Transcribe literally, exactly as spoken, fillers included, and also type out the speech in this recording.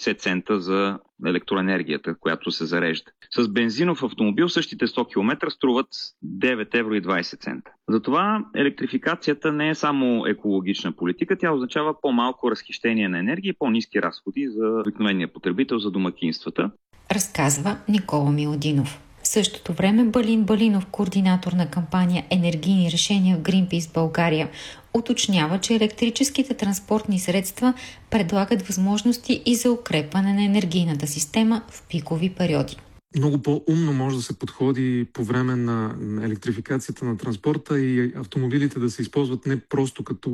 шейсет цента за електроенергията, която се зарежда. С бензинов автомобил същите сто километра струват девет евро и двайсет цента. Затова електрификацията не е само екологична политика, тя означава по-малко разхищение на енергия и по-ниски разходи за обикновения потребител, за домакинствата. Разказва Никола Миладинов. В същото време Балин Балинов, координатор на кампания Енергийни решения в Greenpeace България, уточнява, че електрическите транспортни средства предлагат възможности и за укрепване на енергийната система в пикови периоди. Много по-умно може да се подходи по време на електрификацията на транспорта и автомобилите да се използват не просто като